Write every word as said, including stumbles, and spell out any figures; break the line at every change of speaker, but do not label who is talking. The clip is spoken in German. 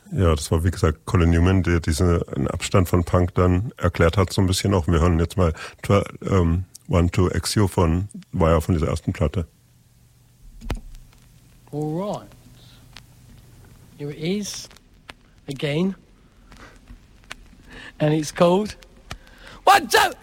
Ja, das war wie gesagt Colin Newman, der diesen Abstand von Punk dann erklärt hat so ein bisschen auch. Wir hören jetzt mal ähm, One to Exio von, war ja von dieser ersten Platte.
Alright. Here it is, again. And it's called One, Two,